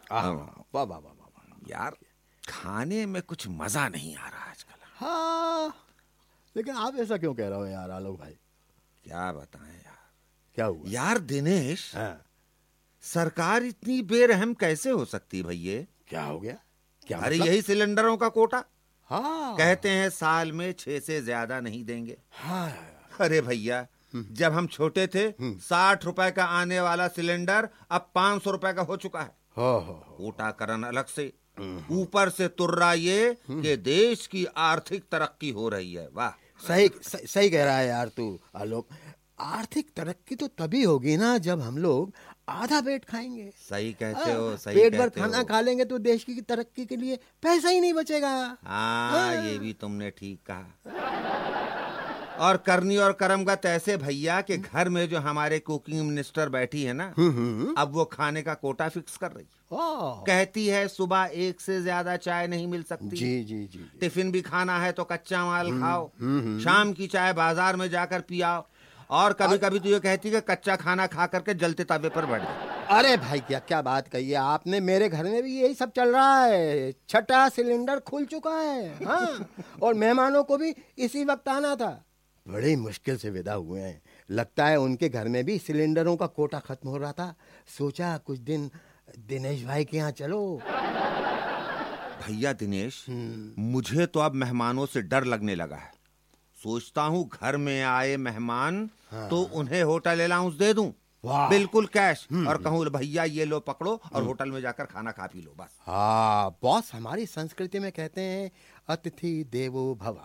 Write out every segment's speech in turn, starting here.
वाह वाह वाह वाह। यार खाने में कुछ मजा नहीं आ रहा आजकल। हाँ, लेकिन आप ऐसा क्यों कह रहे हो यार आलोक भाई? क्या बताएं यार। क्या हुआ यार दिनेश, हाँ, सरकार इतनी बेरहम कैसे हो सकती भैया? क्या हो गया? क्या अरे मतलब? यही सिलेंडरों का कोटा। हाँ कहते हैं साल में 6 से ज्यादा नहीं देंगे। हाँ। अरे भैया, जब हम छोटे थे 60 रुपए का आने वाला सिलेंडर अब 500 रुपए का हो चुका है। हो। कोटाकरण अलग से, ऊपर से तुर्रा ये कि देश की आर्थिक तरक्की हो रही है। वाह। सही कह रहा है यार तू आलोक। आर्थिक तरक्की तो तभी होगी ना जब हम लोग आधा पेट खाएंगे। सही कहते हो, सही पेट भर कहते खाना हो। खा लेंगे तो देश की तरक्की के लिए पैसा ही नहीं बचेगा। हाँ, ये भी तुमने ठीक कहा। और करनी और करमगत ऐसे भैया कि घर में जो हमारे कुकिंग मिनिस्टर बैठी है ना, अब वो खाने का कोटा फिक्स कर रही है। कहती है सुबह 1 से ज्यादा चाय नहीं मिल सकती। जी। टिफिन भी खाना है तो कच्चा माल खाओ, शाम की चाय बाजार में जाकर पियाओ, और कभी कभी तो ये कहती है कि कच्चा खाना खा करके जलते तवे पर बैठ जाओ। अरे भाई क्या बात कही है आपने। मेरे घर में भी यही सब चल रहा है। 6ठा सिलेंडर खुल चुका है। हाँ, और मेहमानों को भी इसी वक्त आना था। बड़ी मुश्किल से विदा हुए हैं। लगता है उनके घर में भी सिलेंडरों का कोटा खत्म हो रहा था। सोचा कुछ दिन दिनेश भाई के यहाँ चलो। भैया दिनेश, मुझे तो अब मेहमानों से डर लगने लगा है। सोचता हूँ घर में आए मेहमान तो उन्हें होटल अलाउंस दे दूं, बिल्कुल कैश, और कहूँ भैया ये लो पकड़ो और होटल में जाकर खाना खा पी लो बस। हाँ बॉस, हमारी संस्कृति में कहते हैं अतिथि देवो भव।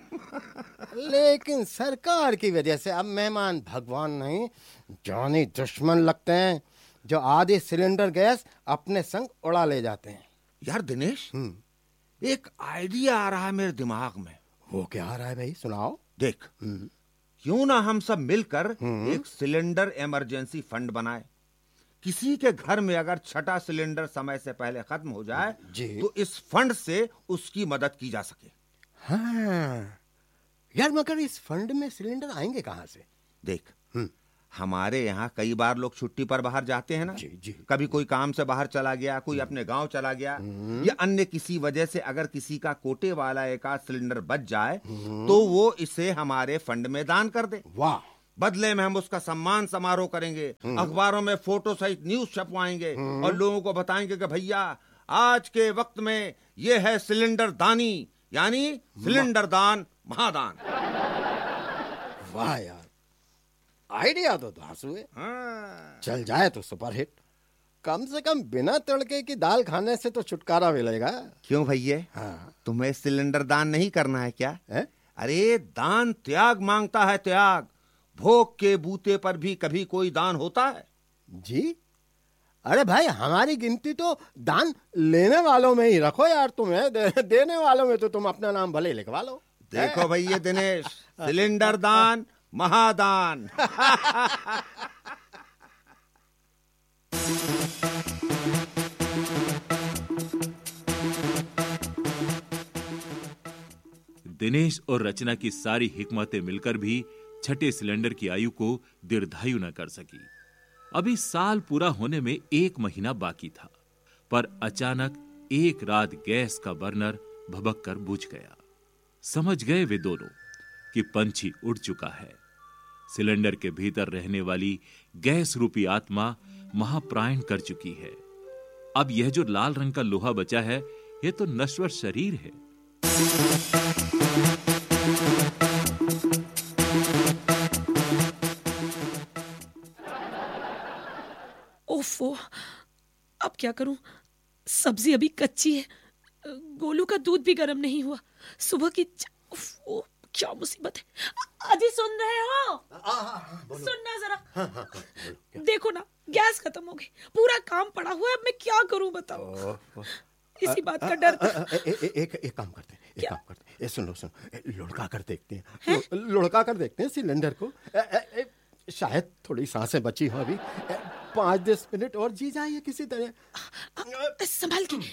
लेकिन सरकार की वजह से अब मेहमान भगवान नहीं जानी दुश्मन लगते हैं, जो आधे सिलेंडर गैस अपने संग उड़ा ले जाते हैं। यार दिनेश, एक आइडिया आ रहा है मेरे दिमाग में। वो क्या आ रहा है भाई, सुनाओ। देख, क्यों ना हम सब मिलकर एक सिलेंडर इमरजेंसी फंड बनाए। किसी के घर में अगर 6ठा सिलेंडर समय से पहले खत्म हो जाए तो इस फंड से उसकी मदद की जा सके। हाँ यार, मगर इस फंड में सिलेंडर आएंगे कहाँ से? देख, हमारे यहाँ कई बार लोग छुट्टी पर बाहर जाते हैं ना। जी। कभी कोई काम से बाहर चला गया, कोई अपने गांव चला गया, या अन्य किसी वजह से अगर किसी का कोटे वाला एक आध सिलेंडर बच जाए तो वो इसे हमारे फंड में दान कर दे। वाह। बदले में हम उसका सम्मान समारोह करेंगे, अखबारों में फोटो सहित न्यूज छपवाएंगे और लोगों को बताएंगे कि भैया आज के वक्त में ये है सिलेंडर दानी, यानी सिलेंडर दान महादान। वाह यार, आइडिया तो धांसू है। हाँ। चल जाए तो सुपरहिट। कम से कम बिना तड़के की दाल खाने से तो छुटकारा मिलेगा। क्यों भैया? हाँ। तुम्हें सिलेंडर दान नहीं करना है क्या? है? अरे दान त्याग मांगता है, त्याग। भोग के बूते पर भी कभी कोई दान होता है? जी, अरे भाई हमारी गिनती तो दान लेने वालों में ही रखो यार। तुम्हें देने वालों में तो तुम अपना नाम भले ही लिखवा लो। देखो भैया दिनेश, सिलेंडर दान महादान। दिनेश और रचना की सारी हिकमतें मिलकर भी 6ठे सिलेंडर की आयु को दीर्घायु न कर सकी। अभी साल पूरा होने में 1 महीना बाकी था, पर अचानक एक रात गैस का बर्नर भभक कर बुझ गया। समझ गए वे दोनों कि पंछी उड़ चुका है। सिलेंडर के भीतर रहने वाली गैस रूपी आत्मा महाप्राण कर चुकी है। अब यह जो लाल रंग का लोहा बचा है, यह तो नश्वर शरीर है। ओफो, अब क्या करूं? सब्जी अभी कच्ची है, गोलू का दूध भी गर्म नहीं हुआ। सुबह की ओफो, क्या मुसीबत है। अजी सुन रहे हो? सुनना जरा। देखो ना, गैस खत्म हो गई, पूरा काम पड़ा हुआ है। अब मैं क्या करूं बताओ? इसी बात का डर था। एक काम करते हैं, सुनो, लुढ़का कर देखते हैं। लुढ़का कर देखते हैं सिलेंडर को। शायद थोड़ी सांसें बची हो अभी। 5-10 मिनट और जी जाइए किसी तरह। संभाल के।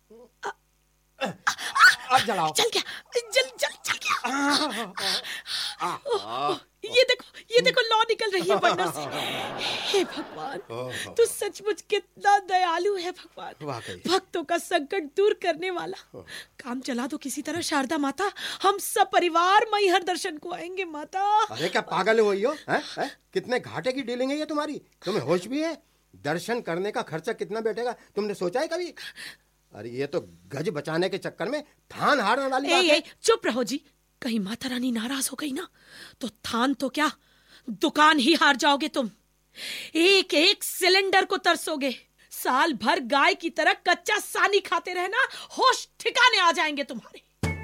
अब जलाओ। चल गया। ये देखो, ये देखो लौ निकल रही है बंडर से। हे भगवान, तू सचमुच कितना दयालु है भगवान, वाकई। भक्तों का संकट दूर करने वाला। काम चला दो किसी तरह शारदा माता, हम सब परिवार मैहर दर्शन को आएंगे माता। अरे क्या पागल हो गई हो? कितने घाटे की डीलिंग है ये तुम्हारी? तुम्हें होश भी है? दर्शन करने का खर्चा कितना बैठेगा तुमने सोचा है कभी? अरे ये तो गज बचाने के चक्कर में थान हारने वाली बात है। चुप रहो जी, कहीं माता रानी नाराज हो गई ना तो थान तो क्या, दुकान ही हार जाओगे तुम। एक एक सिलेंडर को तरसोगे, साल भर गाय की तरह कच्चा सानी खाते रहना, होश ठिकाने आ जाएंगे तुम्हारे।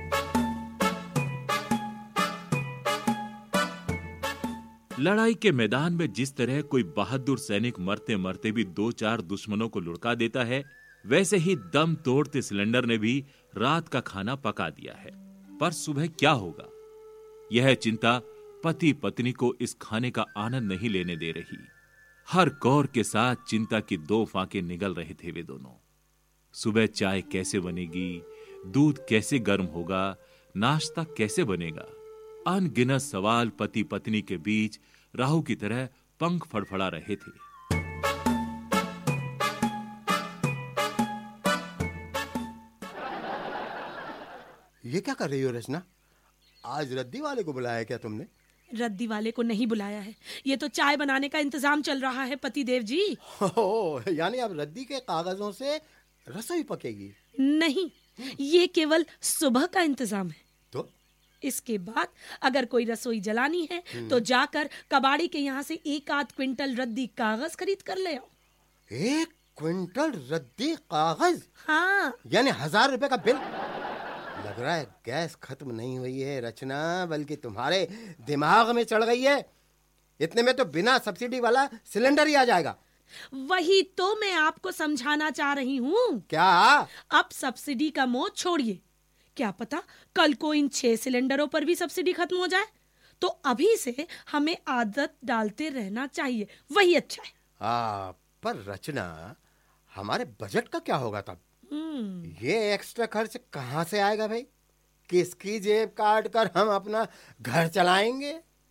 लड़ाई के मैदान में जिस तरह कोई बहादुर सैनिक मरते मरते भी 2-4 दुश्मनों को लुढ़का देता है, वैसे ही दम तोड़ते सिलेंडर ने भी रात का खाना पका दिया है। पर सुबह क्या होगा, यह चिंता पति पत्नी को इस खाने का आनंद नहीं लेने दे रही। हर कौर के साथ चिंता की 2 फांके निगल रहे थे वे दोनों। सुबह चाय कैसे बनेगी, दूध कैसे गर्म होगा, नाश्ता कैसे बनेगा, अनगिनत सवाल पति पत्नी के बीच राहु की तरह पंख फड़फड़ा रहे थे। ये क्या कर रही हो रचना? आज रद्दी वाले को बुलाया क्या तुमने? रद्दी वाले को नहीं बुलाया है, ये तो चाय बनाने का इंतजाम चल रहा है पति देव जी। यानी अब रद्दी के कागजों से रसोई पकेगी? नहीं, ये केवल सुबह का इंतजाम है। तो इसके बाद अगर कोई रसोई जलानी है तो जाकर कबाड़ी के यहाँ से 1-8 क्विंटल रद्दी कागज खरीद कर ले आओ। 1 क्विंटल रद्दी कागज? हाँ। यानी 1000 रुपए का बिल? लग रहा है गैस खत्म नहीं हुई है रचना, बल्कि तुम्हारे दिमाग में चढ़ गई है। इतने में तो बिना सब्सिडी वाला सिलेंडर ही आ जाएगा। वही तो मैं आपको समझाना चाह रही हूँ। क्या? अब सब्सिडी का मोह छोड़िए, क्या पता कल को इन 6 सिलेंडरों पर भी सब्सिडी खत्म हो जाए, तो अभी से हमें आदत डालते रहना चाहिए, वही अच्छा है। पर रचना, हमारे बजट का क्या होगा तब? ये एक्स्ट्रा खर्च कहाँ से आएगा भाई? किसकी जेब काट कर हम अपना घर चलाएंगे?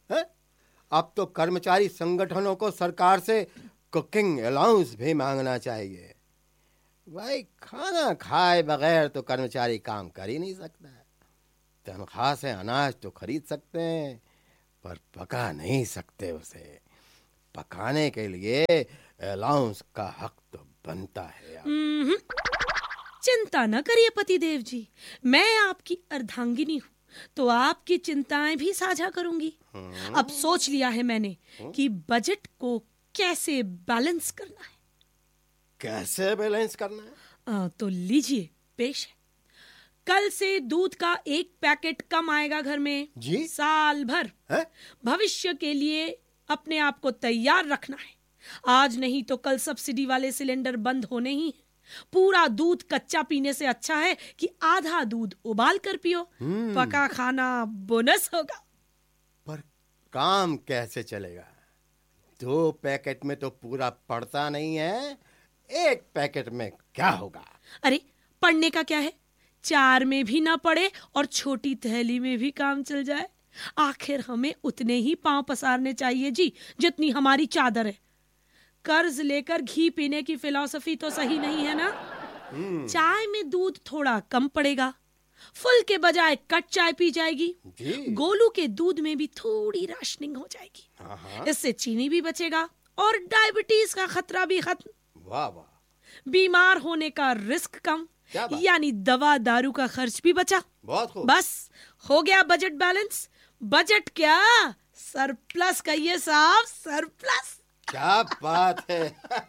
अब तो कर्मचारी संगठनों को सरकार से कुकिंग अलाउंस भी मांगना चाहिए। भाई खाना खाए बगैर तो कर्मचारी काम कर ही नहीं सकता। तनख्वाह से अनाज तो खरीद सकते हैं, पर पका नहीं सकते उसे। पकाने के लिए अलाउंस का हक तो बनता है। चिंता न करिए पति देव जी, मैं आपकी अर्धांगिनी हूँ, तो आपकी चिंताएं भी साझा करूंगी। अब सोच लिया है मैंने कि बजट को कैसे बैलेंस करना है। कैसे बैलेंस करना है? तो लीजिए, पेश है। कल से दूध का 1 पैकेट कम आएगा घर में जी? साल भर है? भविष्य के लिए अपने आप को तैयार रखना है। आज नहीं तो कल सब्सिडी वाले सिलेंडर बंद होने ही हैं। पूरा दूध कच्चा पीने से अच्छा है कि आधा दूध उबाल कर पियो। पका खाना बोनस होगा। पर काम कैसे चलेगा? 2 पैकेट में तो पूरा पड़ता नहीं है, 1 पैकेट में क्या होगा? अरे पढ़ने का क्या है, 4 में भी ना पड़े और छोटी थैली में भी काम चल जाए। आखिर हमें उतने ही पांव पसारने चाहिए जी जितनी हमारी चादर है। कर्ज लेकर घी पीने की फिलॉसफी तो सही नहीं है ना। चाय में दूध थोड़ा कम पड़ेगा, फुल के बजाय कट चाय पी जाएगी। गोलू के दूध में भी थोड़ी राशनिंग हो जाएगी, इससे चीनी भी बचेगा और डायबिटीज का खतरा भी खत्म। वाह वाह। बीमार होने का रिस्क कम, यानी दवा दारू का खर्च भी बचा। बहुत खूब। बस हो गया बजट बैलेंस। बजट क्या, सरप्लस कहिए साहब, सरप्लस। क्या बात है।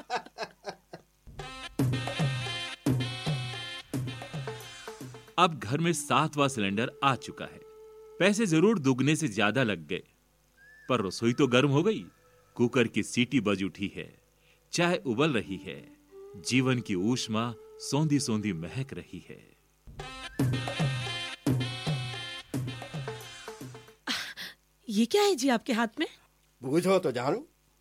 अब घर में 7वां सिलेंडर आ चुका है। पैसे जरूर दुगने से ज्यादा लग गए, पर रसोई तो गर्म हो गई। कुकर की सीटी बज उठी है, चाय उबल रही है, जीवन की ऊष्मा सौंधी सौंधी महक रही है। ये क्या है जी आपके हाथ में? बूझो तो जानू।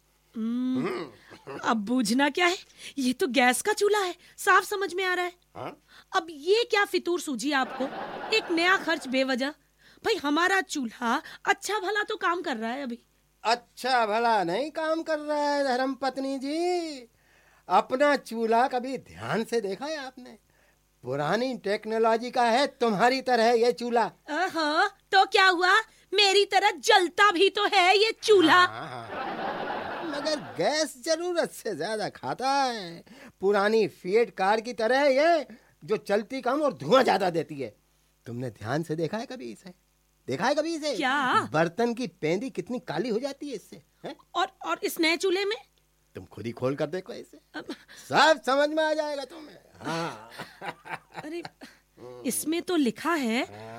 अब बूझना क्या है, ये तो गैस का चूल्हा है, साफ समझ में आ रहा है। हाँ? अब ये क्या फितूर सूझी आपको, एक नया खर्च बेवजह। भाई हमारा चूल्हा अच्छा भला तो काम कर रहा है अभी। अच्छा भला नहीं काम कर रहा है धर्म पत्नी जी। अपना चूल्हा कभी ध्यान से देखा है आपने? पुरानी टेक्नोलॉजी का है तुम्हारी तरह ये चूल्हा। हाँ, तो क्या हुआ, मेरी तरह जलता भी तो है ये चूल्हा। मगर गैस जरूरत से ज्यादा खाता है। पुरानी फिएट कार की तरह है ये, जो चलती कम और धुआं ज्यादा देती है। तुमने ध्यान से देखा है कभी इसे? देखा है कभी इसे? क्या? बर्तन की पेंदी कितनी काली हो जाती है इससे, है? और इस नए चूल्हे में तुम खुद ही खोल कर देखो इसे, सब समझ में आ जाएगा तुम्हें। हाँ। अरे इसमें तो लिखा है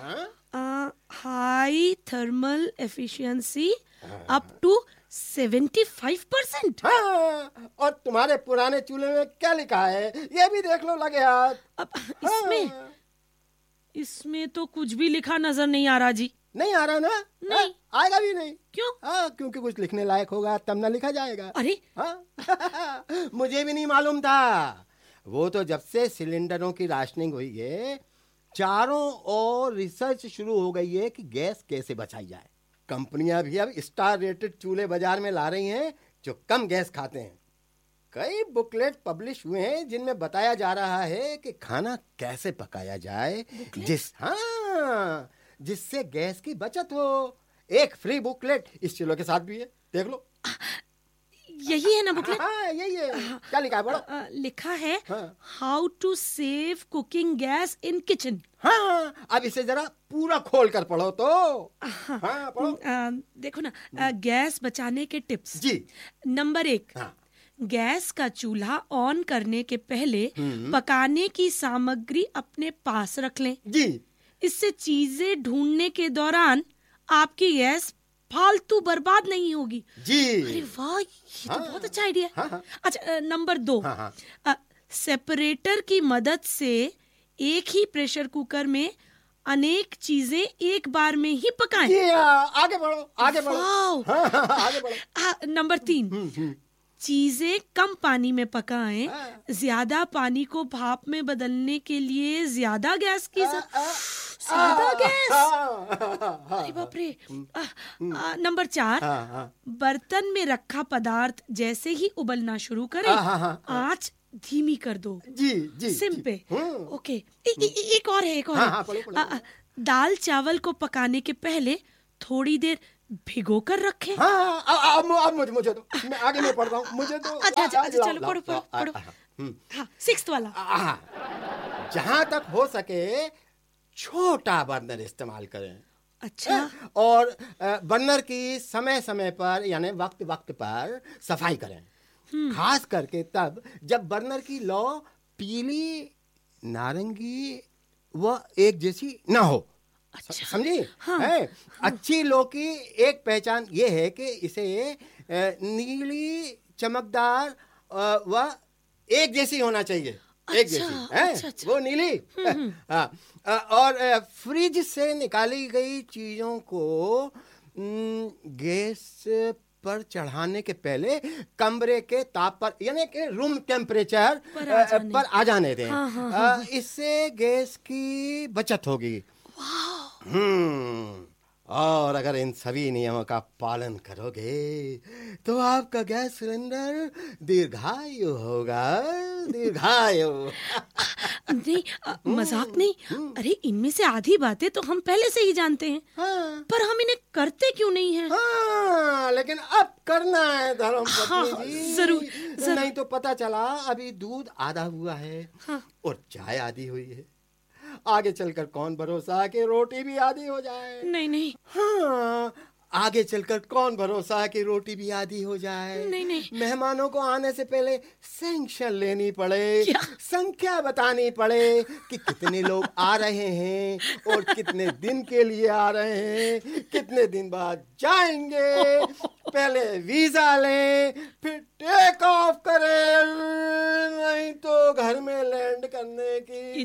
high thermal efficiency up to 75%। हाँ, और तुम्हारे पुराने चूल्हे में क्या लिखा है ये भी देख लो लगे हाथ। अब इसमें तो कुछ भी लिखा नजर नहीं आ रहा जी। नहीं आ रहा ना? नहीं। आएगा भी नहीं। क्यों? क्योंकि कुछ लिखने लायक होगा तब ना लिखा जाएगा। अरे मुझे भी नहीं मालूम था। वो तो जब से सिलेंडरों की राशनिंग हुई है, चारों ओर रिसर्च शुरू हो गई है कि गैस कैसे बचाई जाए। कंपनियां भी अब स्टार रेटेड चूल्हे बाजार में ला रही हैं जो कम गैस खाते हैं। कई बुकलेट पब्लिश हुए हैं जिनमें बताया जा रहा है कि खाना कैसे पकाया जाए जिससे गैस की बचत हो। एक फ्री बुकलेट इस चूल्हे के साथ भी है, देख लो। यही है ना बुकलेट? हाँ, यही है। क्या लिखा है पढ़ो? लिखा है how to save cooking gas in kitchen. हाँ, अब इसे जरा पूरा खोल कर पढ़ो तो। हाँ, पढ़ो। देखो ना, गैस बचाने के टिप्स जी। नंबर 1, गैस का चूल्हा ऑन करने के पहले पकाने की सामग्री अपने पास रख लें जी। इससे चीजें ढूंढने के दौरान आपकी गैस फालतू बर्बाद नहीं होगी जी। अरे वाह, ये तो बहुत अच्छा आइडिया है। अच्छा, नंबर 2, सेपरेटर की मदद से एक ही प्रेशर कुकर में अनेक चीजें एक बार में ही पकाएं। आगे बढ़ो, आगे बढ़ो। आगे बढ़ो। नंबर 3, चीजें कम पानी में पकाएं। ज्यादा पानी को भाप में बदलने के लिए ज्यादा गैस की ज्यादा गैस। अरे बाप रे। नंबर 4, बर्तन में रखा पदार्थ जैसे ही उबलना शुरू करे आंच धीमी कर दो। जी। सिम पे। ओके। एक और है। दाल चावल को पकाने के पहले थोड़ी देर भिगो कर रखें। अब मुझे दो, मैं आगे नहीं पढ़ता हूँ, मुझे दो। अच्छा, चलो पढ़ो। 6th वाला। जहाँ तक हो सके छोटा बर्नर इस्तेमाल करें। अच्छा। और बर्नर की समय समय पर यानी वक्त वक्त पर सफाई करें। खास करके तब जब बर्नर की लौ पीली, नारंगी व एक जैसी ना हो। अच्छा। समझी? है? अच्छी लौ की एक पहचान ये है कि इसे नीली, चमकदार व एक जैसी होना चाहिए। एक जैसी है। अच्छा। वो नीली। और फ्रिज से निकाली गई चीजों को गैस पर चढ़ाने के पहले कमरे के ताप पर यानी कि रूम टेम्परेचर पर आ जाने दें। इससे गैस की बचत होगी। और अगर इन सभी नियमों का पालन करोगे तो आपका गैस सिलेंडर दीर्घायु होगा। दीर्घायु। नहीं, मजाक नहीं। अरे इनमें से आधी बातें तो हम पहले से ही जानते हैं। पर हम इन्हें करते क्यों नहीं हैं? लेकिन अब करना है धर्म पत्नी जी। जरूर। नहीं तो पता चला अभी दूध आधा हुआ है और चाय आधी हुई है। आगे चलकर कौन भरोसा कि रोटी भी आधी हो जाए। नहीं। आगे चलकर कौन भरोसा कि रोटी भी आधी हो जाए। नहीं। मेहमानों को आने से पहले सैंक्शन लेनी पड़े, संख्या बतानी पड़े कि कितने लोग आ रहे हैं और कितने दिन के लिए आ रहे हैं, कितने दिन बाद जाएंगे। पहले वीजा लें, फिर टेक ऑफ करें, नहीं तो घर में लैंड करने की